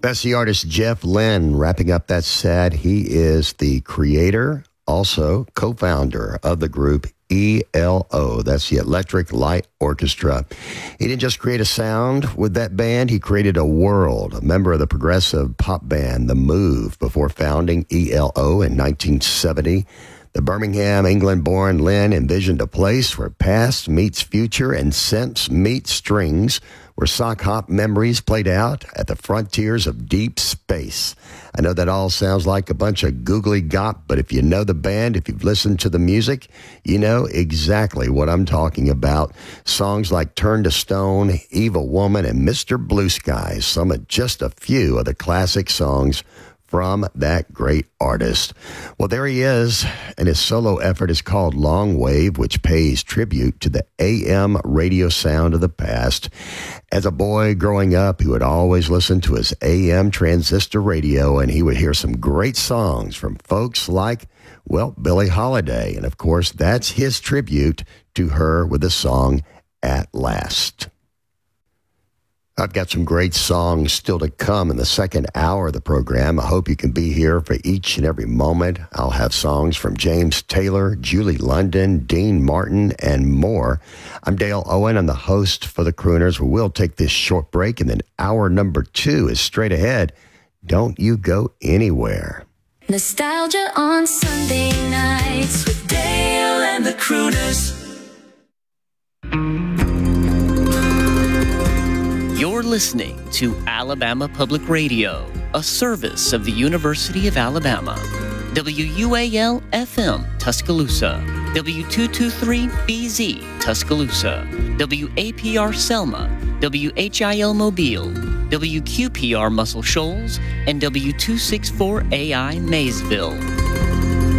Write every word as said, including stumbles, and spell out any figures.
That's the artist Jeff Lynne wrapping up that set. He is the creator, also co-founder of the group E L O. That's the Electric Light Orchestra. He didn't just create a sound with that band, he created a world, a member of the progressive pop band The Move before founding E L O in nineteen seventy. The Birmingham, England-born Lynne envisioned a place where past meets future and synths meet strings, where sock hop memories played out at the frontiers of deep space. I know that all sounds like a bunch of googly gop, but if you know the band, if you've listened to the music, you know exactly what I'm talking about. Songs like Turn to Stone, Evil Woman, and Mister Blue Skies, some of just a few of the classic songs from that great artist. Well, there he is, and his solo effort is called Long Wave, which pays tribute to the A M radio sound of the past. As a boy growing up, he would always listen to his A M transistor radio, and he would hear some great songs from folks like, well, Billie Holiday. And of course, that's his tribute to her with the song At Last. I've got some great songs still to come in the second hour of the program. I hope you can be here for each and every moment. I'll have songs from James Taylor, Julie London, Dean Martin, and more. I'm Dale Owen. I'm the host for the Crooners. We'll take this short break, and then hour number two is straight ahead. Don't you go anywhere. Nostalgia on Sunday nights with Dale and the Crooners. You're listening to Alabama Public Radio, a service of the University of Alabama. W U A L F M, Tuscaloosa. W two twenty-three B Z, Tuscaloosa. W A P R Selma. W H I L Mobile. W Q P R Muscle Shoals. And W two sixty-four A I Maysville.